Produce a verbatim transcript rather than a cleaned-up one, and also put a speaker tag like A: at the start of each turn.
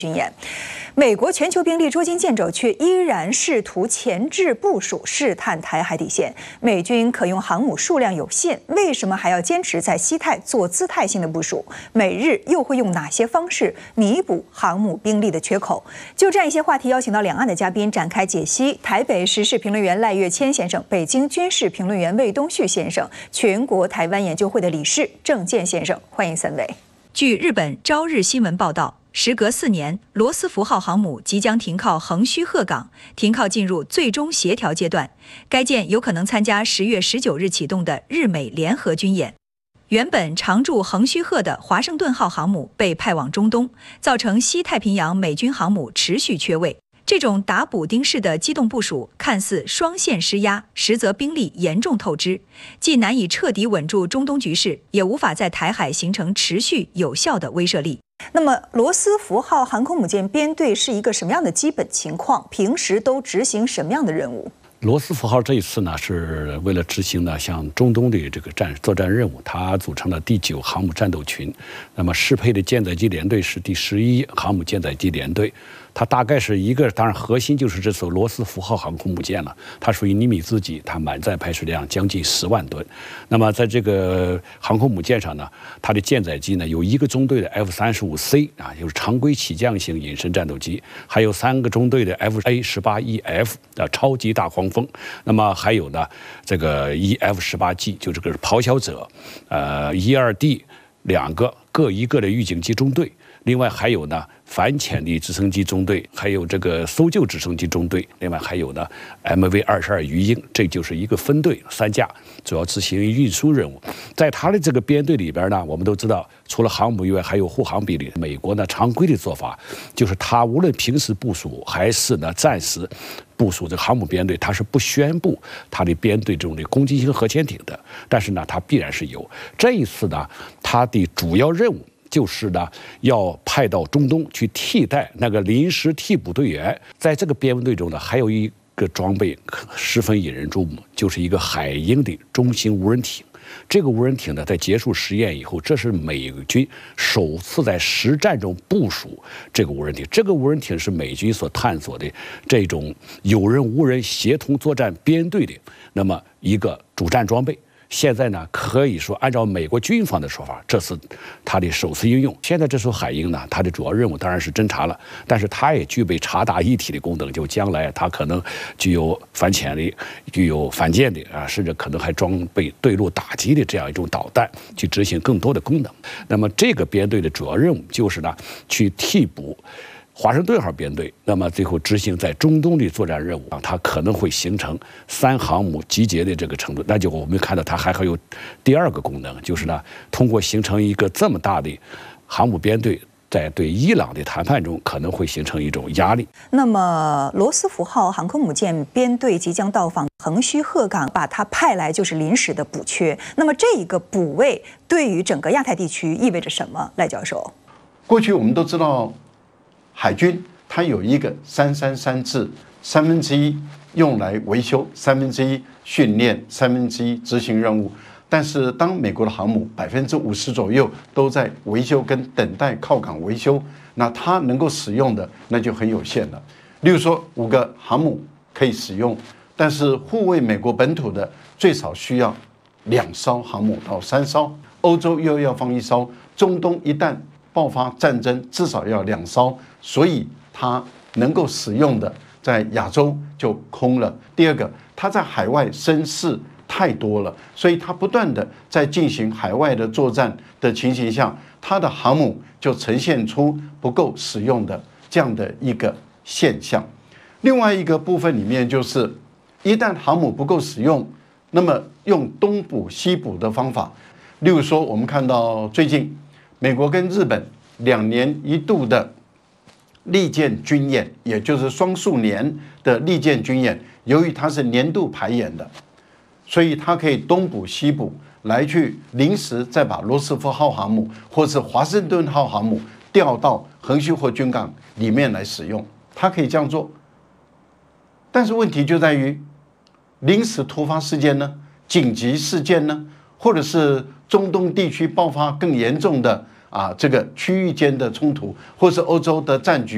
A: 军演，美国全球兵力捉襟见肘，却依然试图前置部署，试探台海底线。美军可用航母数量有限，为什么还要坚持在西太做姿态性的部署？美日又会用哪些方式弥补航母兵力的缺口？就这样一些话题，邀请到两岸的嘉宾展开解析。台北时事评论员赖岳谦先生，北京军事评论员魏东旭先生，全国台湾研究会的理事郑健先生，欢迎三位。据日本朝日新闻报道，时隔四年，罗斯福号航母即将停靠横须贺港，停靠进入最终协调阶段。该舰有可能参加十月十九日启动的日美联合军演。原本常驻横须贺的华盛顿号航母被派往中东，造成西太平洋美军航母持续缺位。这种打补丁式的机动部署看似双线施压，实则兵力严重透支，既难以彻底稳住中东局势，也无法在台海形成持续有效的威慑力。那么，罗斯福号航空母舰编队是一个什么样的基本情况？平时都执行什么样的任务？
B: 罗斯福号这一次呢，是为了执行呢向中东的这个战作战任务，它组成了第九航母战斗群，那么适配的舰载机联队是第十一航母舰载机联队。它大概是一个，当然核心就是这艘罗斯福号航空母舰了。它属于尼米兹级，它满载排水量将近十万吨。那么在这个航空母舰上呢，它的舰载机呢有一个中队的 F 三十五 C 啊，就是常规起降型隐身战斗机，还有三个中队的 F A 十八 E F 的超级大黄蜂。那么还有呢这个 E F 十八 G 就这个咆哮者，呃 E 二 D 两个各一个的预警机中队。另外还有呢反潜力直升机中队，还有这个搜救直升机中队，另外还有呢 M V 二十二鱼鹰，这就是一个分队三架，主要执行运输任务。在它的这个编队里边呢，我们都知道，除了航母以外，还有护航比例。美国呢常规的做法就是它无论平时部署还是呢战时部署这个航母编队，它是不宣布它的编队中的攻击型核潜艇的，但是呢它必然是有。这一次呢，它的主要任务就是呢，要派到中东去替代那个临时替补队员。在这个编队中呢，还有一个装备十分引人注目，就是一个海鹰的中型无人艇。这个无人艇呢，在结束实验以后，这是美军首次在实战中部署这个无人艇。这个无人艇是美军所探索的这种有人无人协同作战编队的那么一个主战装备。现在呢，可以说按照美国军方的说法，这是它的首次应用。现在这艘海鹰呢，它的主要任务当然是侦察了，但是它也具备察打一体的功能，就将来它可能具有反潜力、具有反舰的啊，甚至可能还装备对陆打击的这样一种导弹，去执行更多的功能。那么这个编队的主要任务就是呢，去替补华盛顿号编队，那么最后执行在中东的作战任务啊，它可能会形成三航母集结的这个程度。那就我们看到它还会有第二个功能，就是呢，通过形成一个这么大的航母编队，在对伊朗的谈判中可能会形成一种压力。
A: 那么，罗斯福号航空母舰编队即将到访横须贺港，把它派来就是临时的补缺。那么，这一个补位对于整个亚太地区意味着什么？赖教授，
C: 过去我们都知道，海军它有一个三三三制，三分之一用来维修，三分之一训练，三分之一执行任务。但是当美国的航母百分之五十左右都在维修跟等待靠港维修，那它能够使用的那就很有限了。例如说五个航母可以使用，但是护卫美国本土的最少需要两艘航母到三艘，欧洲又要放一艘，中东一旦爆发战争至少要两艘，所以它能够使用的在亚洲就空了。第二个，它在海外声势太多了，所以它不断的在进行海外的作战的情形下，它的航母就呈现出不够使用的这样的一个现象。另外一个部分里面就是，一旦航母不够使用，那么用东补西补的方法，例如说我们看到最近美国跟日本两年一度的利剑军演，也就是双数年的利剑军演，由于它是年度排演的，所以它可以东补西补，来去临时再把罗斯福号航母或是华盛顿号航母调到横须贺军港里面来使用，它可以这样做。但是问题就在于，临时突发事件呢，紧急事件呢，或者是中东地区爆发更严重的啊，这个区域间的冲突，或是欧洲的战局。